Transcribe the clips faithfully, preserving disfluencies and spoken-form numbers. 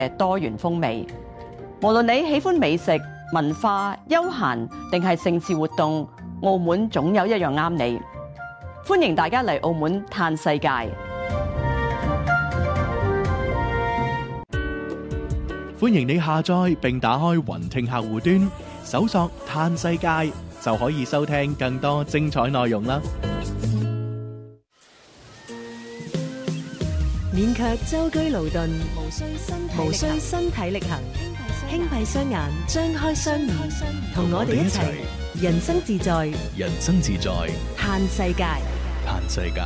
多元風味。無論你喜歡美食、文化、休閒定係盛事活動，澳門總有一樣啱你。歡迎大家嚟澳門嘆世界。 歡迎你下載並打開雲聽客戶端，搜索嘆世界就可以收聽更多精彩內容啦。 勉強舟車勞頓，無需身無需身體力行，輕閉雙眼，張開雙耳，同我哋一齊人生自在， 人生自在， 嘆世界， 嘆世界。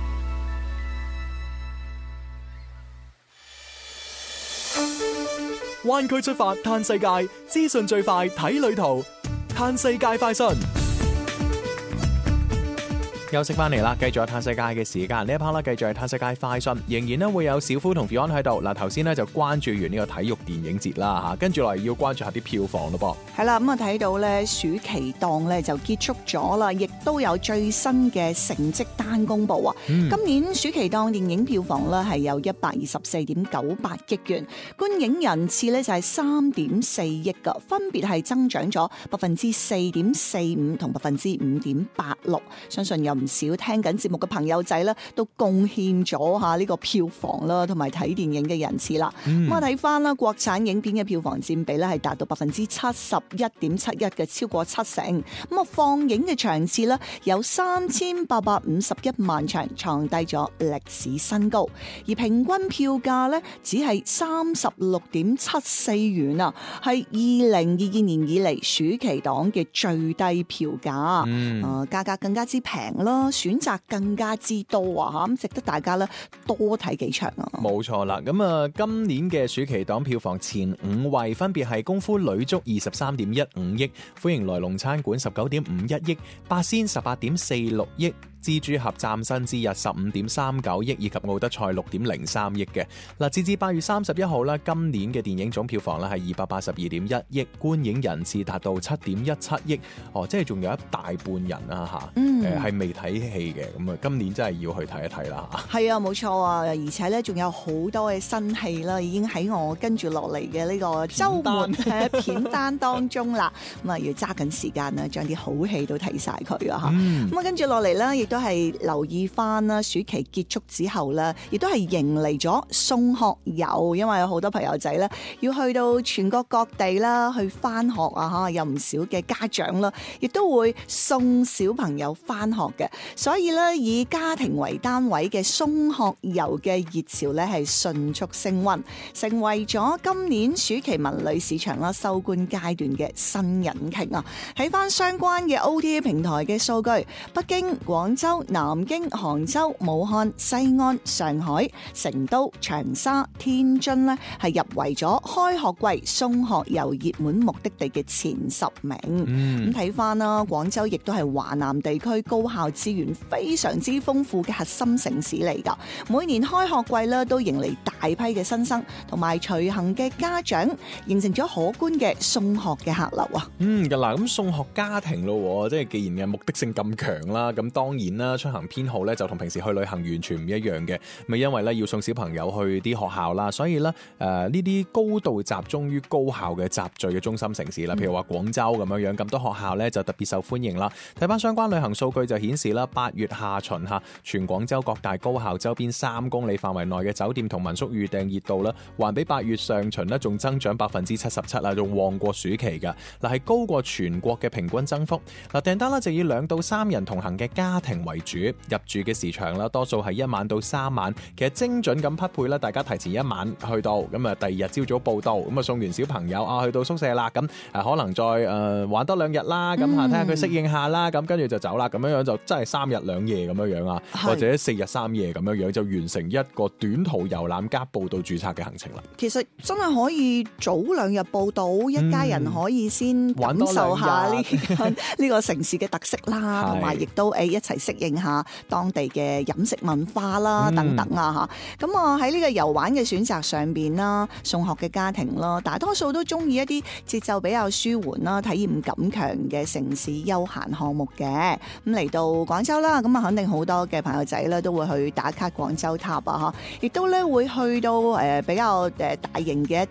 灣區出發嘆世界，資訊最快睇旅途，嘆世界快訊。 休息翻嚟啦，繼續有嘆世界嘅時間。呢一 part 啦，繼續係嘆世界快訊，仍然咧會有小夫同 Fion 喺度。嗱，頭先咧就關注完呢個體育電影節啦嚇，跟住落嚟要關注下啲票房咯噃。 係啦，咁啊睇到咧暑期檔咧就結束咗啦，亦都有最新嘅成績單公佈啊！嗯、今年暑期檔電影票房咧係有一百二十四點九八億元，觀影人次咧就係三點四億噶，分別係增長咗百分之四點四五同百分之五點八六。相信有唔少聽緊節目嘅朋友仔咧，都貢獻咗下呢個票房啦，同埋睇電影嘅人次啦。咁啊睇翻啦，國產影片嘅票房佔比咧係達到百分之七十一點七一嘅，超過七成。咁啊放映嘅場次咧有三千八百五十一萬場，創低咗歷史新高。而平均票價咧只係三十六點七四元啊，係二零二二年以嚟暑期檔嘅最低票價。嗯，啊價格更加之平啦，選擇更加之多啊，咁值得大家咧多睇幾場啊！ 冇錯啦，咁啊今年嘅暑期檔票房前五位分別係《功夫女足》二十三點一五億，《歡迎來龍餐館》十九點五一億，《八仙》十八點四六億。蜘蛛俠嶄新之日十五點三九億，以及奧德賽六點零三億嘅。嗱，截至八月三十一號啦，今年嘅電影總票房咧係二百八十二點一億，觀影人次達到七點一七億，哦，即係仲有一大半人啊吓，誒係、嗯呃、未睇戲嘅，咁啊今年真係要去睇一睇啦吓。係啊，冇錯啊，而且咧仲有好多嘅新戲啦，已經喺我跟住落嚟嘅呢個週末嘅片單當中啦，咁啊要揸緊時間啊，將啲好戲都睇晒佢啊吓。咁啊跟住落嚟咧，亦都係留意翻啦，暑期結束之後咧，亦都係迎嚟咗送學遊，因為有好多朋友仔咧要去到全國各地啦，去翻學啊吓，有唔少嘅家長啦，亦都會送小朋友翻學嘅，所以咧以家庭為單位嘅送學遊嘅熱潮咧係迅速升溫，成為咗今年暑期文旅市場啦收官階段嘅新引擎啊！睇翻相關嘅 O T A 平台嘅數據，北京、廣州、南京、杭州、武漢、西安、上海、成都、長沙、天津呢係入圍咗開學季送學遊熱門目的地嘅前十名。咁睇翻啦，廣州亦都係華南地區高校資源非常之豐富嘅核心城市嚟噶。每年開學季咧都迎嚟大批嘅新生同埋隨行嘅家長，形成咗可觀嘅送學嘅客流啊。 嗯，嗱咁送學家庭咯，即係既然嘅目的性咁強啦，咁當然啦，出行偏好咧就同平時去旅行完全唔一樣嘅。咪因為咧要送小朋友去啲學校啦，所以咧誒呢啲高度集中於高校嘅集聚嘅中心城市啦，譬如話廣州咁樣樣，咁多學校咧就特別受歡迎啦。睇翻相關旅行數據就顯示啦，八月下旬嚇全廣州各大高校周邊三公里範圍內嘅酒店同民宿預訂熱度啦，還比八月上旬咧仲增長百分之七十七啊，仲旺過暑期㗎。嗱係高過全國嘅平均增幅。嗱訂單咧就以兩到三人同行嘅家庭為主，入住嘅時長啦多數係一晚到三晚，其實精準咁匹配啦，大家提前一晚去到，咁啊第二日朝早報到，咁啊送完小朋友啊去到宿舍啦，咁啊可能再誒、呃、玩多兩日啦，咁嚇睇下佢適應下啦，咁跟住就走啦，咁樣樣就真係三日兩夜咁樣樣啊，或者四日三夜咁樣樣就完成一個短途遊覽加報到註冊嘅行程啦。 其實真係可以早兩日報到，一家人可以先感受下呢呢個城市嘅特色啦，同埋亦都誒一齊適應下當地嘅飲食文化啦，等等啊嚇。咁啊喺呢個遊玩嘅選擇上邊啦，送學嘅家庭啦，大多數都中意一啲節奏比較舒緩啦、體驗感強嘅城市休閒項目嘅。咁嚟到廣州啦，咁啊肯定好多嘅朋友仔咧都會去打卡廣州塔啊嚇，亦都咧會去到誒比較誒大型嘅